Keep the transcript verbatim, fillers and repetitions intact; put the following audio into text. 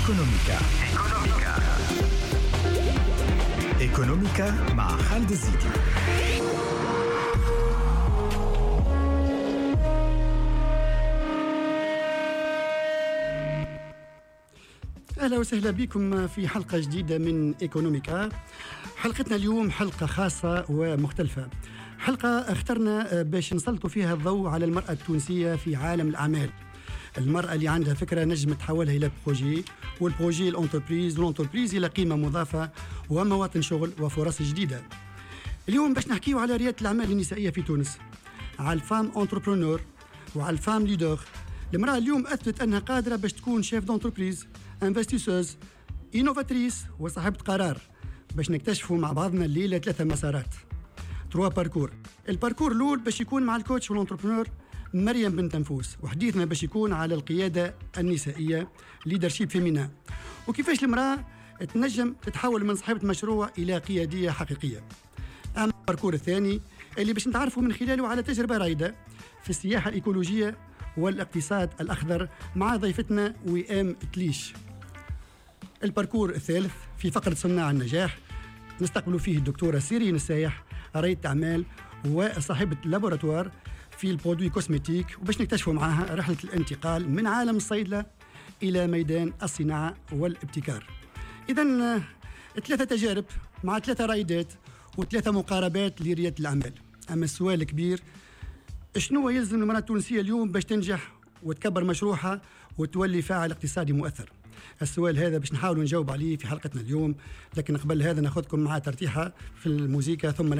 إيكونوميكا إيكونوميكا إيكونوميكا مع خالد الزيدي. أهلا وسهلا بكم في حلقة جديدة من إيكونوميكا. حلقتنا اليوم حلقة خاصة ومختلفة، حلقة اخترنا باش نسلطوا فيها الضوء على المرأة التونسية في عالم الأعمال. المرأة اللي عندها فكرة نجم تحولها إلى بروجي، والبروجي الانتربريز، والانتربريز إلى قيمة مضافة ومواطن شغل وفرص جديدة. اليوم باش نحكيو على ريادة الأعمال النسائية في تونس، على الفام انتربرونور وعلى الفام ليدر. المرأة اليوم أثبت أنها قادرة باش تكون شيف دونتربريز، انفستيسوز، إنوفاتريس وصاحبة قرار. باش نكتشفوا مع بعضنا الليلة ثلاثة مسارات، تروا باركور. الباركور الأول باش يكون مع الكوتش والانتربرونور مريم بنت نفوس، وحديثنا باش يكون على القيادة النسائية، ليدرشيب فيمينا، وكيفاش المرأة تنجم تتحول من صاحبة مشروع إلى قيادية حقيقية. أما الباركور الثاني اللي باش نتعرفوا من خلاله على تجربة رايدة في السياحة الإيكولوجية والاقتصاد الأخضر مع ضيفتنا وئام تليش. الباركور الثالث في فقرة صناع النجاح نستقبل فيه الدكتورة سيرين السايح، رائدة أعمال وصاحبة لابوراتوار في البرودوي كوسميتيك، وباش نكتشفوا معها رحلة الانتقال من عالم الصيدلة إلى ميدان الصناعة والابتكار. إذن ثلاثة تجارب مع ثلاثة رايدات وثلاثة مقاربات لريادة الأعمال. أما السؤال الكبير، شنو يلزم المرأة التونسية اليوم باش تنجح وتكبر مشروعها وتولي فاعل اقتصادي مؤثر؟ السؤال هذا باش نحاول نجاوب عليه في حلقتنا اليوم، لكن قبل هذا ناخذكم مع ترتيحة في الموسيقى ثم